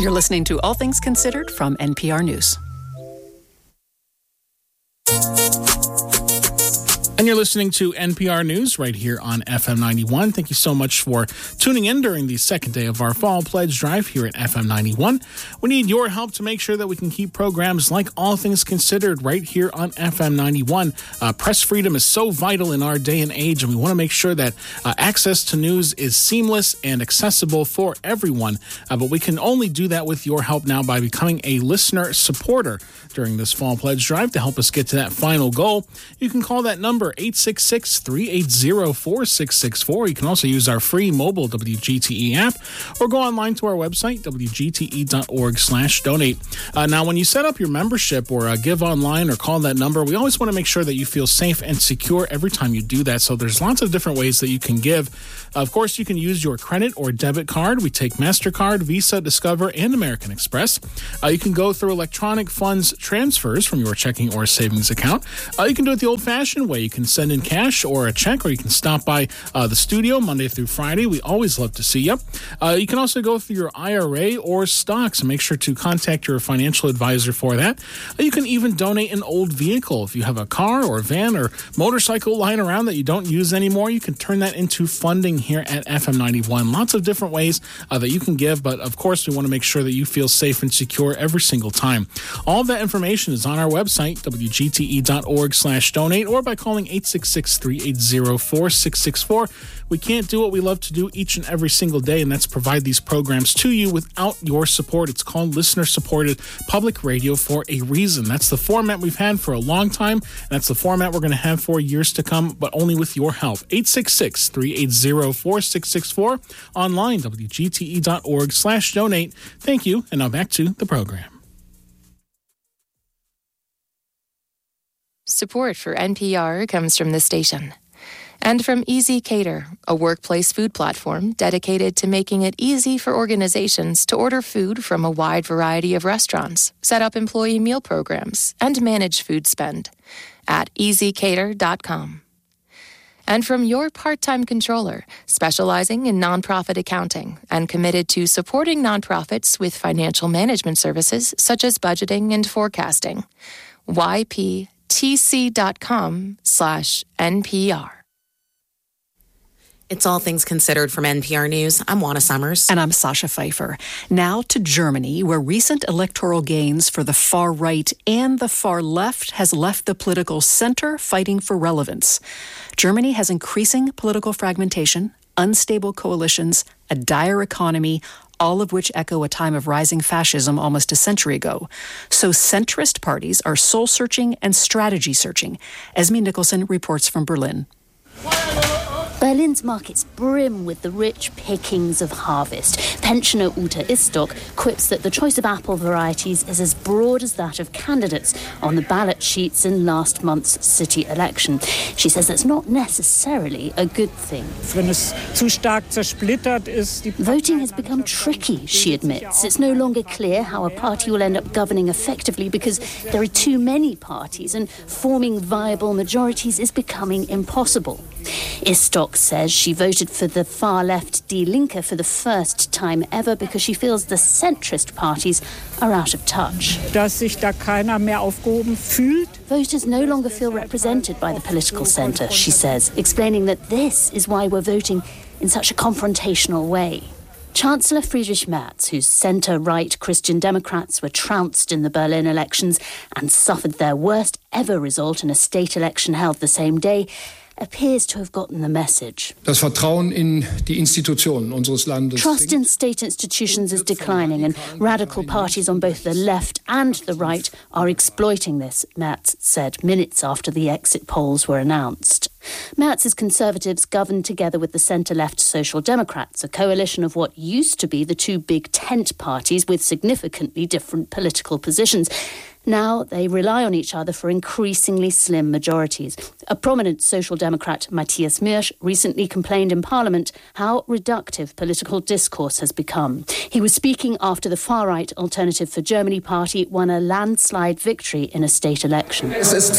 You're listening to All Things Considered from NPR News. And you're listening to NPR News right here on FM 91. Thank you so much for tuning in during the second day of our Fall Pledge Drive here at FM 91. We need your help to make sure that we can keep programs like All Things Considered right here on FM 91. Press freedom is so vital in our day and age, and we want to make sure that access to news is seamless and accessible for everyone. But we can only do that with your help now by becoming a listener supporter during this Fall Pledge Drive to help us get to that final goal. You can call that number 866-380-4664. You can also use our free mobile WGTE app or go online to our website, wgte.org/donate. Now, when you set up your membership or give online or call that number, we always want to make sure that you feel safe and secure every time you do that. So there's lots of different ways that you can give. Of course, you can use your credit or debit card. We take MasterCard, Visa, Discover, and American Express. You can go through electronic funds transfers from your checking or savings account. You can do it the old-fashioned way. You can send in cash or a check, or you can stop by the studio Monday through Friday. We always love to see you. You can also go through your IRA or stocks, and make sure to contact your financial advisor for that. You can even donate an old vehicle. If you have a car or a van or motorcycle lying around that you don't use anymore, you can turn that into funding here at FM 91. Lots of different ways that you can give, but of course we want to make sure that you feel safe and secure every single time. All of that information is on our website, wgte.org/donate, or by calling 866-380-4664. We can't do what we love to do each and every single day, and that's provide these programs to you without your support. It's called listener-supported public radio for a reason. That's the format we've had for a long time, and that's the format we're going to have for years to come, but only with your help. 866-380-4664, online, wgte.org/donate. Thank you, and now back to the program. Support for NPR comes from the station and from Easy Cater, a workplace food platform dedicated to making it easy for organizations to order food from a wide variety of restaurants, set up employee meal programs, and manage food spend at easycater.com. And from your part-time controller, specializing in nonprofit accounting and committed to supporting nonprofits with financial management services such as budgeting and forecasting. YPTC.com/NPR. It's All Things Considered from NPR News. I'm Juana Summers. And I'm Sasha Pfeiffer. Now to Germany, where recent electoral gains for the far right and the far left has left the political center fighting for relevance. Germany has increasing political fragmentation, unstable coalitions, a dire economy, all of which echo a time of rising fascism almost a century ago. So centrist parties are soul-searching and strategy-searching. Esme Nicholson reports from Berlin. Berlin's markets brim with the rich pickings of harvest. Pensioner Ute Istok quips that the choice of apple varieties is as broad as that of candidates on the ballot sheets in last month's city election. She says that's not necessarily a good thing. Voting has become tricky, she admits. It's no longer clear how a party will end up governing effectively because there are too many parties, and forming viable majorities is becoming impossible. Istok says she voted for the far-left Die Linke for the first time ever because she feels the centrist parties are out of touch. Voters no longer feel represented by the political centre, she says, explaining that this is why we're voting in such a confrontational way. Chancellor Friedrich Merz, whose centre-right Christian Democrats were trounced in the Berlin elections and suffered their worst ever result in a state election held the same day, appears to have gotten the message. Trust in state institutions is declining, and radical parties on both the left and the right are exploiting this, Merz said minutes after the exit polls were announced. Merz's Conservatives governed together with the centre-left Social Democrats, a coalition of what used to be the two big tent parties with significantly different political positions. Now they rely on each other for increasingly slim majorities. A prominent Social Democrat, Matthias Miersch, recently complained in Parliament how reductive political discourse has become. He was speaking after the far-right Alternative for Germany party won a landslide victory in a state election. It's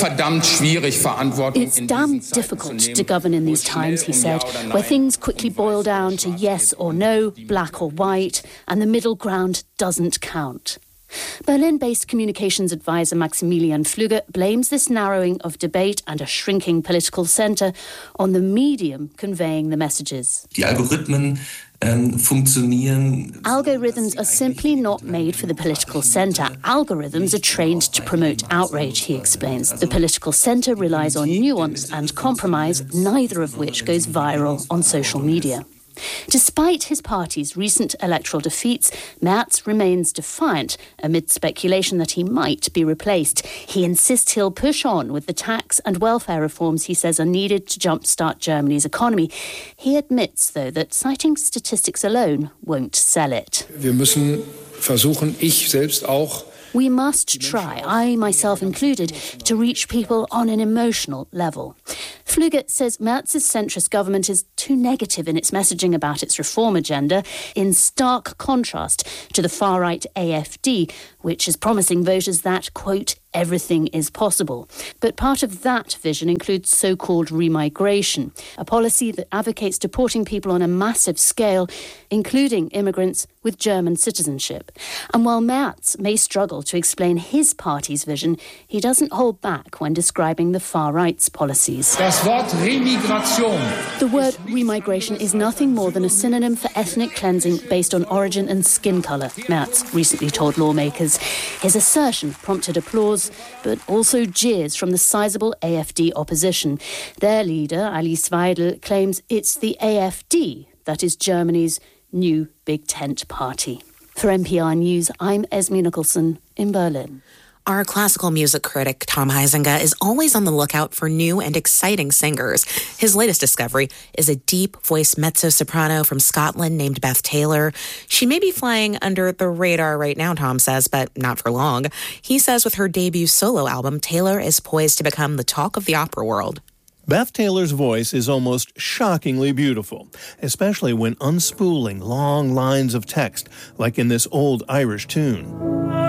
damn difficult to govern in these times, he said, where things quickly boil down to yes or no, black or white, and the middle ground doesn't count. Berlin-based communications advisor Maximilian Flügge blames this narrowing of debate and a shrinking political centre on the medium conveying the messages. Algorithms are simply not made for the political centre. Algorithms are trained to promote outrage, he explains. The political centre relies on nuance and compromise, neither of which goes viral on social media. Despite his party's recent electoral defeats, Merz remains defiant amid speculation that he might be replaced. He insists he'll push on with the tax and welfare reforms he says are needed to jumpstart Germany's economy. He admits, though, that citing statistics alone won't sell it. We must try, I myself included, to reach people on an emotional level. Flügge says Merz's centrist government is too negative in its messaging about its reform agenda, in stark contrast to the far-right AfD, which is promising voters that, quote, everything is possible. But part of that vision includes so-called remigration, a policy that advocates deporting people on a massive scale, including immigrants with German citizenship. And while Merz may struggle to explain his party's vision, he doesn't hold back when describing the far-right's policies. The word remigration is nothing more than a synonym for ethnic cleansing based on origin and skin colour, Merz recently told lawmakers. His assertion prompted applause, but also jeers from the sizable AfD opposition. Their leader, Alice Weidel, claims it's the AfD that is Germany's new big tent party. For NPR News, I'm Esme Nicholson in Berlin. Our classical music critic, Tom Huizinga, is always on the lookout for new and exciting singers. His latest discovery is a deep-voiced mezzo-soprano from Scotland named Beth Taylor. She may be flying under the radar right now, Tom says, but not for long. He says with her debut solo album, Taylor is poised to become the talk of the opera world. Beth Taylor's voice is almost shockingly beautiful, especially when unspooling long lines of text, like in this old Irish tune.